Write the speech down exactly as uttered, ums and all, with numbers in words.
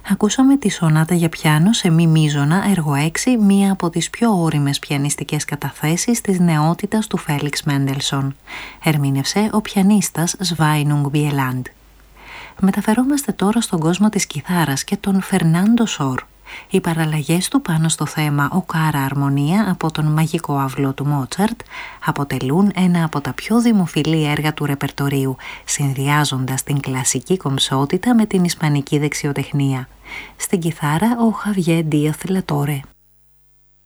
Ακούσαμε τη σονάτα για πιάνο σε μη μείζωνα, έργο έξι, μία από τις πιο ώριμες πιανιστικές καταθέσεις της νεότητας του Φέλιξ Μέντελσον. Ερμήνευσε ο πιανίστας Σβάινουγκ Μπιελάντ. Μεταφερόμαστε τώρα στον κόσμο της κιθάρας και τον Φερνάντο Σορ. Οι παραλλαγές του πάνω στο θέμα «Οκάρα Αρμονία» από τον μαγικό αυλό του Μότσαρτ αποτελούν ένα από τα πιο δημοφιλή έργα του ρεπερτορίου, συνδυάζοντας την κλασική κομψότητα με την ισπανική δεξιοτεχνία. Στην κιθάρα ο Χαβιέ Ντίαθ Λατόρε.